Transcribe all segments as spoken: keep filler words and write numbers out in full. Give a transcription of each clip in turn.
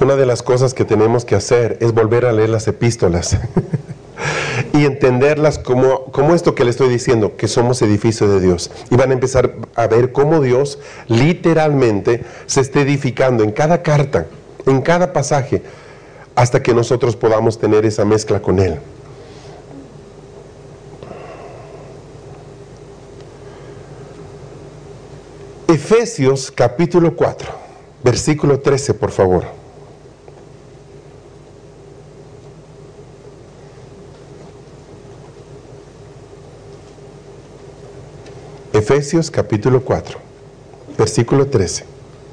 una de las cosas que tenemos que hacer es volver a leer las epístolas y entenderlas como, como esto que le estoy diciendo, que somos edificio de Dios. Y van a empezar a ver cómo Dios literalmente se está edificando en cada carta, en cada pasaje, hasta que nosotros podamos tener esa mezcla con Él. Efesios capítulo cuatro, versículo trece, por favor. Efesios capítulo cuatro, versículo trece.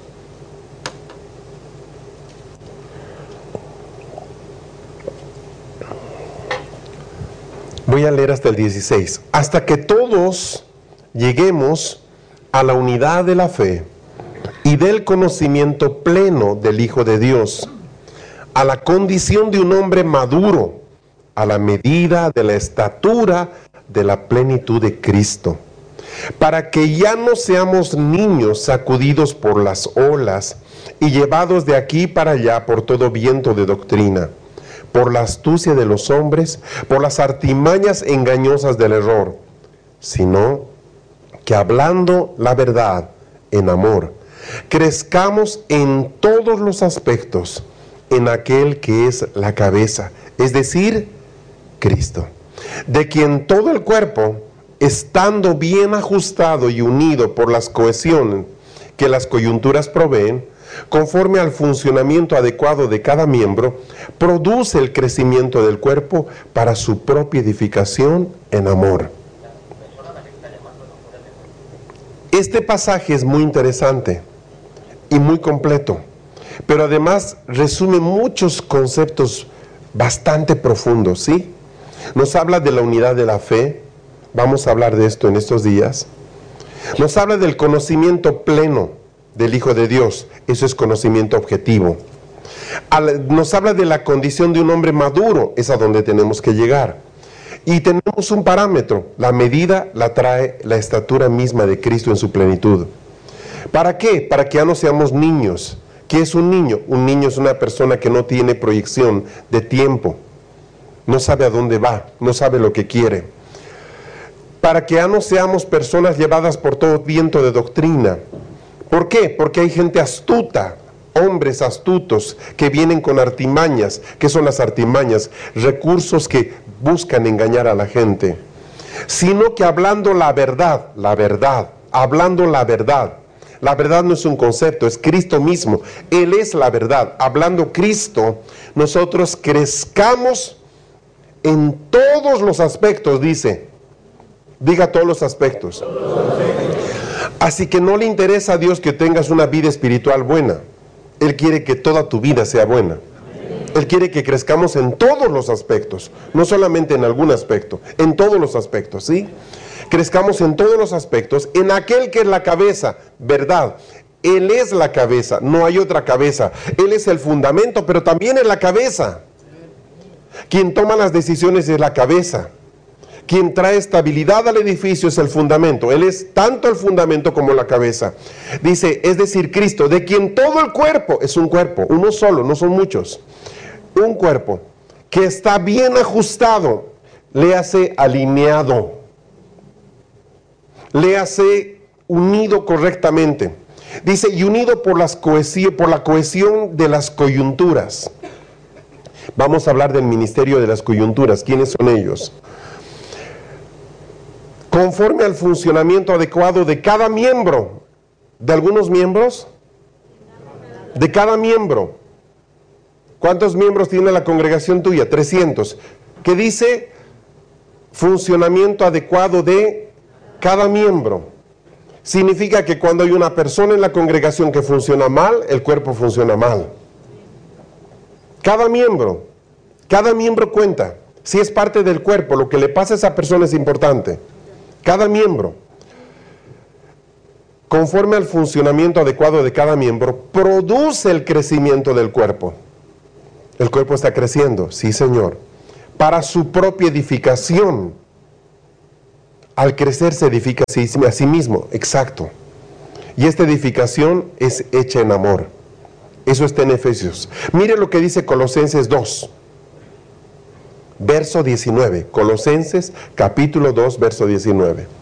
Voy a leer hasta el dieciséis. Hasta que todos lleguemos a la unidad de la fe y del conocimiento pleno del Hijo de Dios, a la condición de un hombre maduro, a la medida de la estatura de la plenitud de Cristo, para que ya no seamos niños sacudidos por las olas y llevados de aquí para allá por todo viento de doctrina, por la astucia de los hombres, por las artimañas engañosas del error, sino que hablando la verdad en amor, crezcamos en todos los aspectos en aquel que es la cabeza, es decir, Cristo, de quien todo el cuerpo, estando bien ajustado y unido por las cohesiones que las coyunturas proveen, conforme al funcionamiento adecuado de cada miembro, produce el crecimiento del cuerpo para su propia edificación en amor. Este pasaje es muy interesante y muy completo, pero además resume muchos conceptos bastante profundos, ¿sí? Nos habla de la unidad de la fe, vamos a hablar de esto en estos días. Nos habla del conocimiento pleno del Hijo de Dios, eso es conocimiento objetivo. Nos habla de la condición de un hombre maduro, es a donde tenemos que llegar. Y tenemos un parámetro, la medida la trae la estatura misma de Cristo en su plenitud. ¿Para qué? Para que ya no seamos niños. ¿Qué es un niño? Un niño es una persona que no tiene proyección de tiempo, no sabe a dónde va, no sabe lo que quiere. Para que ya no seamos personas llevadas por todo viento de doctrina. ¿Por qué? Porque hay gente astuta, hombres astutos que vienen con artimañas. ¿Qué son las artimañas? Recursos que buscan engañar a la gente. Sino que hablando la verdad, la verdad, hablando la verdad. La verdad no es un concepto, es Cristo mismo. Él es la verdad. Hablando Cristo, nosotros crezcamos en todos los aspectos, dice. Diga todos los aspectos. Así que no le interesa a Dios que tengas una vida espiritual buena. Él quiere que toda tu vida sea buena. Él quiere que crezcamos en todos los aspectos, no solamente en algún aspecto, en todos los aspectos, ¿sí? Crezcamos en todos los aspectos, en aquel que es la cabeza, ¿verdad? Él es la cabeza, no hay otra cabeza. Él es el fundamento, pero también es la cabeza. Quien toma las decisiones es la cabeza. Quien trae estabilidad al edificio es el fundamento. Él es tanto el fundamento como la cabeza. Dice, es decir, Cristo, de quien todo el cuerpo, es un cuerpo, uno solo, no son muchos. Un cuerpo que está bien ajustado, le hace alineado, le hace unido correctamente. Dice, y unido por, las cohesí- por la cohesión de las coyunturas. Vamos a hablar del ministerio de las coyunturas. ¿Quiénes son ellos? Conforme al funcionamiento adecuado de cada miembro. ¿De algunos miembros? De cada miembro. ¿Cuántos miembros tiene la congregación tuya? trescientos. ¿Qué dice? Funcionamiento adecuado de cada miembro. Significa que cuando hay una persona en la congregación que funciona mal, el cuerpo funciona mal. Cada miembro, cada miembro cuenta. Si es parte del cuerpo, lo que le pasa a esa persona es importante. Cada miembro, conforme al funcionamiento adecuado de cada miembro, produce el crecimiento del cuerpo. El cuerpo está creciendo, sí Señor, para su propia edificación. Al crecer se edifica a sí mismo, exacto. Y esta edificación es hecha en amor. Eso está en Efesios. Mire lo que dice Colosenses dos, verso diecinueve. Colosenses capítulo dos, verso diecinueve.